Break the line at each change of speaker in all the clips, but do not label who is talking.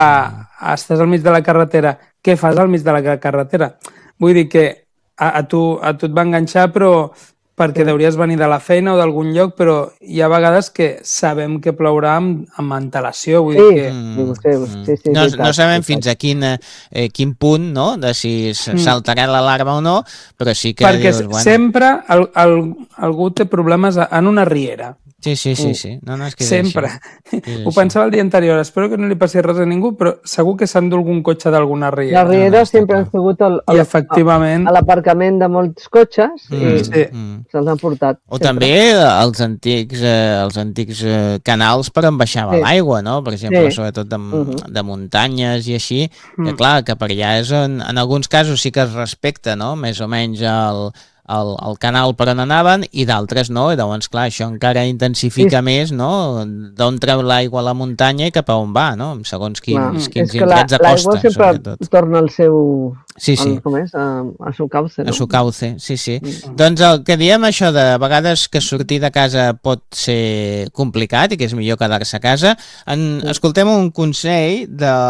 estàs al mig de la carretera, què fas al mig de la carretera? Vull dir que a tu et va enganxar, però perquè hauries venir de la feina o d'algun lloc, però hi ha vegades que sabem que plourà amb antelació. Vull dir que...
No sabem fins a quin punt, no?, de si saltarà l'alarma o no, però sí que
perquè
dius, bueno...
sempre algú té problemes en una riera.
Sí. No, és que
sempre. Ho pensava el dia anterior, espero que no li passi res a ningú, però segur que s'endú algun cotxe d'alguna riera.
Les rieres sempre han sigut
efectivament
a l'aparcament de molts cotxes i se'ls han portat.
O també els antics canals per on baixava l'aigua, no? Per exemple, sobretot de muntanyes i així, que clar, que per allà és on, en alguns casos sí que es respecta, no?, més o menys el canal per on anaven, i d'altres no, i llavors, clar, això encara intensifica més, no?, d'on treu l'aigua a la muntanya i cap a on va, no?, segons quins indrets de costa.
L'aigua sempre torna al seu...
Com
és? A su cauce, no?
A su cauce, sí. Doncs el que diem això de vegades que sortir de casa pot ser complicat i que és millor quedar-se a casa, escoltem un consell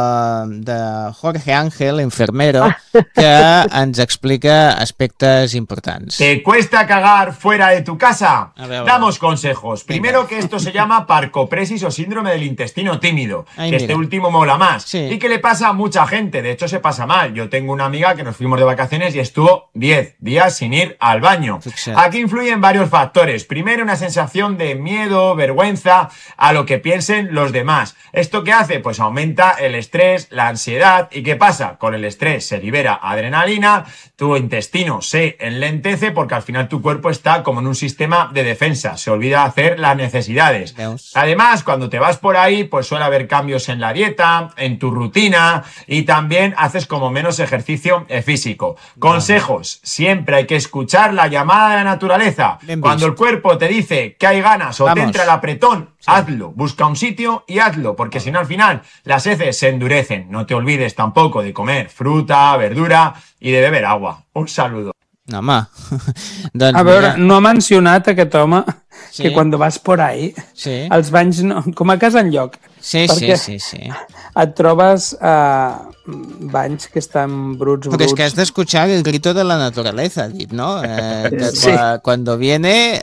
de Jorge Ángel, enfermero, que ens explica aspectes importants.
¿Te cuesta cagar fuera de tu casa? Damos consejos. Primero, que esto se llama parcopresis o síndrome del intestino tímido. Este último mola más. Y que le pasa a mucha gente. De hecho, se pasa mal. Yo tengo una amiga que nos fuimos de vacaciones y estuvo 10 días sin ir al baño. Aquí influyen varios factores. Primero, una sensación de miedo, vergüenza a lo que piensen los demás. ¿Esto qué hace? Pues aumenta el estrés, la ansiedad. ¿Y qué pasa? Con el estrés se libera adrenalina, tu intestino se enlentece porque al final tu cuerpo está como en un sistema de defensa, se olvida hacer las necesidades. Además, cuando te vas por ahí, pues suele haber cambios en la dieta, en tu rutina, y también haces como menos ejercicio físico. Consejos: siempre hay que escuchar la llamada de la naturaleza. Cuando el cuerpo te dice que hay ganas o te entra el apretón, hazlo, busca un sitio y hazlo, porque si no al final las heces se endurecen. No te olvides tampoco de comer fruta, verdura y de beber agua. Un saludo.
Home, doncs
a veure, no ha mencionat aquest home que quan vas por ahí, els banys no, com a casa enlloc.
Sí.
Et trobes banys que estan bruts.
Però és que has d'escuchar el grito de la naturaleza, dit, ¿no? Cuando viene,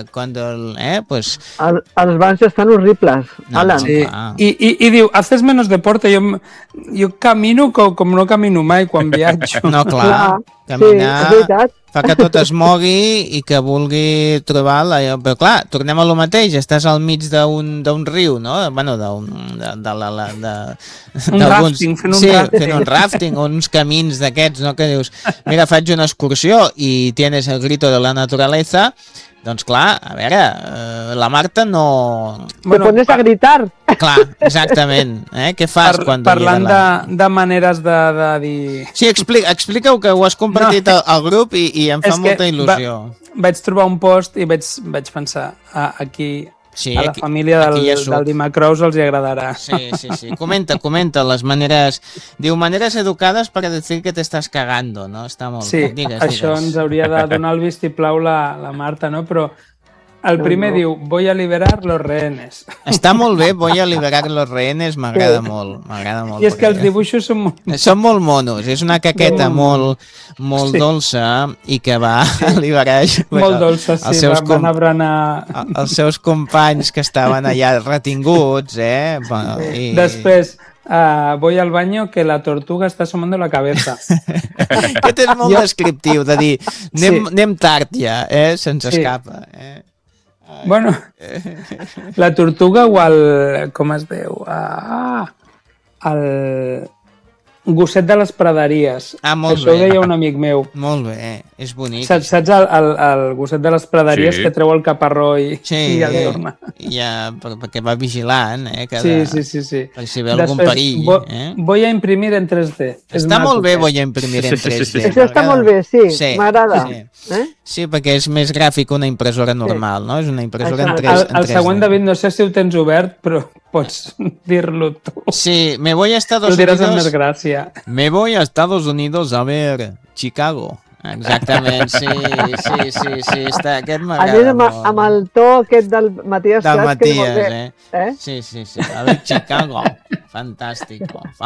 pues...
Els banys estan horribles, Alan.
Sí. I diu, haces menos deporte. Jo camino com no camino mai quan viatjo.
No, clar. Caminar fa que tot es mogui i que vulgui trobar però clar, tornem a lo mateix, estàs al mig d'un riu, no? Bueno, fent un rafting o uns camins d'aquests, no? Que dius, mira, faig una excursió i tienes el grito de la naturaleza. Doncs clar, a veure, la Marta no...
Te pones a gritar.
Clar, exactament. Què fas quan...
Parlant de maneres de dir...
Sí, explica-ho, que ho has compartit al grup i em fa molta il·lusió.
Vaig trobar un post i vaig pensar, aquí...
Sí,
a la família del Dimacrous els hi agradarà.
Sí. Comenta les maneres... Diu, maneres educades para decir que te estás cagando, no? Està molt...
Sí, això ens hauria de donar el vistiplau la Marta, no? Però el primer diu, voy a liberar los rehenes.
Està molt bé, voy a liberar los rehenes, m'agrada molt.
I és que els dibuixos són molt...
Són molt monos, és una caqueta molt dolça i que va liberar...
Molt dolça, sí, van a berenar...
Els seus companys que estaven allà retinguts,
Després... voy al baño que la tortuga está asomando la cabeza.
Aquest és molt descriptiu, de dir, anem tard ja, se'ns escapa.
Bueno, la tortuga o el... com es diu? El gosset de les praderies.
Molt
això ho deia un amic meu.
Molt bé, és bonic.
Saps el gosset de les praderies que treu el caparró i el torna?
Perquè va vigilant,
Sí.
Per si ve algun perill.
Voy a imprimir en 3D.
Està molt bé, voy a imprimir en 3D.
Això està molt bé, sí, m'agrada.
Sí, perquè és més gràfic una impressora normal, no? És una impressora en 3D.
El següent, David, no sé si ho tens obert, però pots dir-lo tu.
Sí, me voy a Estados
Unidos... Ho diràs amb més gràcia.
Me voy a Estados Unidos a ver Chicago. Exactament, sí, està, aquest m'agrada molt.
Amb el to aquest del Matías.
Del Matías, Sí, a ver Chicago. Fantástico.